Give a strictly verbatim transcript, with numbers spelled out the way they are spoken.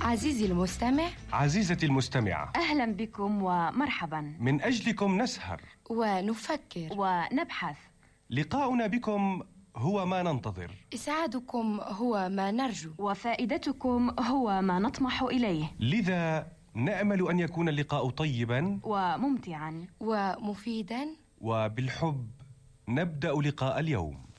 عزيزي المستمع، عزيزتي المستمعة، أهلا بكم ومرحبا. من أجلكم نسهر ونفكر ونبحث. لقاؤنا بكم هو ما ننتظر، إسعادكم هو ما نرجو، وفائدتكم هو ما نطمح إليه. لذا نأمل أن يكون اللقاء طيبا وممتعا ومفيدا، وبالحب نبدأ لقاء اليوم.